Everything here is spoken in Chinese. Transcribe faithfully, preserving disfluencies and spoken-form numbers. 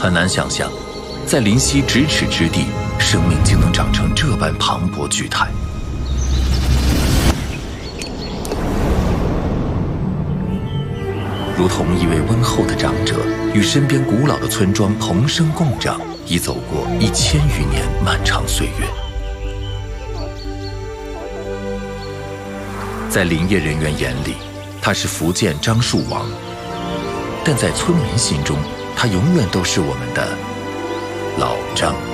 很难想象，在临溪咫尺之地，生命竟能长成这般磅礴巨态。如同一位温厚的长者，与身边古老的村庄同生共长，已走过一千余年漫长岁月。在林业人员眼里，他是福建樟树王，但在村民心中，他永远都是我们的老张。